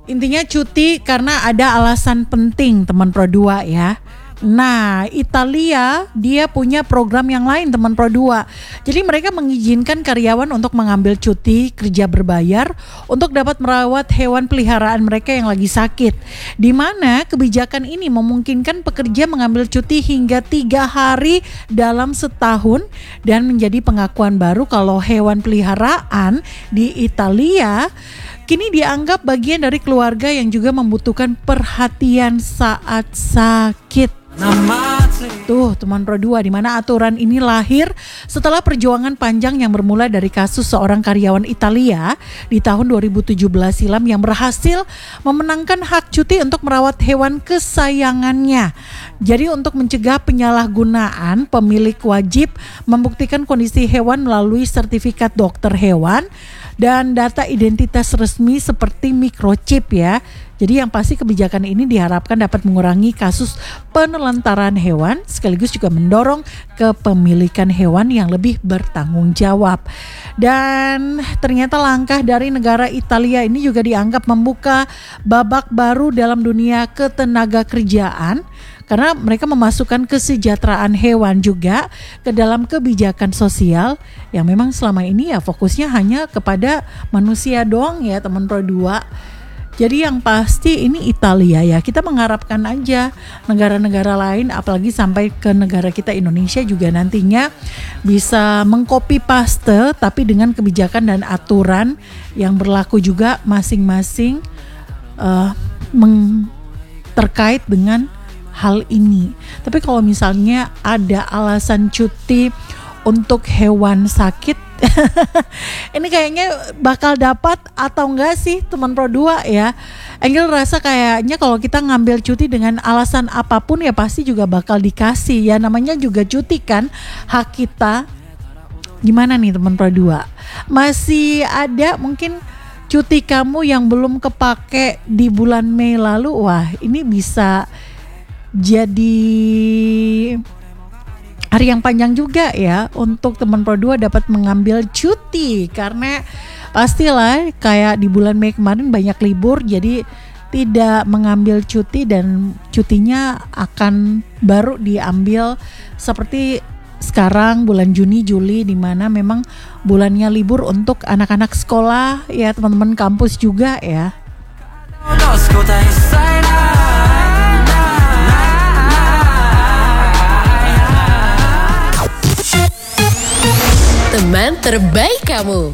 Intinya cuti karena ada alasan penting teman Pro 2 ya. Nah, Italia dia punya program yang lain teman Pro 2. Jadi mereka mengizinkan karyawan untuk mengambil cuti kerja berbayar untuk dapat merawat hewan peliharaan mereka yang lagi sakit. Di mana kebijakan ini memungkinkan pekerja mengambil cuti hingga 3 hari dalam setahun dan menjadi pengakuan baru kalau hewan peliharaan di Italia kini dianggap bagian dari keluarga yang juga membutuhkan perhatian saat sakit. Tuh teman Pro 2, di mana aturan ini lahir setelah perjuangan panjang yang bermula dari kasus seorang karyawan Italia di tahun 2017 silam yang berhasil memenangkan hak cuti untuk merawat hewan kesayangannya. Jadi untuk mencegah penyalahgunaan, pemilik wajib membuktikan kondisi hewan melalui sertifikat dokter hewan dan data identitas resmi seperti microchip ya. Jadi yang pasti kebijakan ini diharapkan dapat mengurangi kasus penelantaran hewan sekaligus juga mendorong kepemilikan hewan yang lebih bertanggung jawab. Dan ternyata langkah dari negara Italia ini juga dianggap membuka babak baru dalam dunia ketenaga kerjaan karena mereka memasukkan kesejahteraan hewan juga ke dalam kebijakan sosial yang memang selama ini ya fokusnya hanya kepada manusia doang ya teman Pro 2. Jadi yang pasti ini Italia ya, kita mengharapkan aja negara-negara lain apalagi sampai ke negara kita Indonesia juga nantinya bisa mengcopy paste tapi dengan kebijakan dan aturan yang berlaku juga masing-masing terkait dengan hal ini. Tapi kalau misalnya ada alasan cuti untuk hewan sakit ini kayaknya bakal dapat atau enggak sih teman Pro 2 ya. Angel rasa kayaknya kalau kita ngambil cuti dengan alasan apapun ya pasti juga bakal dikasih ya, namanya juga cuti kan, hak kita. Gimana nih teman Pro 2? Masih ada mungkin cuti kamu yang belum kepake di bulan Mei lalu? Wah, ini bisa jadi hari yang panjang juga ya untuk teman Pro 2 dapat mengambil cuti karena pastilah kayak di bulan Mei kemarin banyak libur jadi tidak mengambil cuti dan cutinya akan baru diambil seperti sekarang bulan Juni Juli di mana memang bulannya libur untuk anak-anak sekolah ya, teman-teman kampus juga ya. Teman terbaik kamu.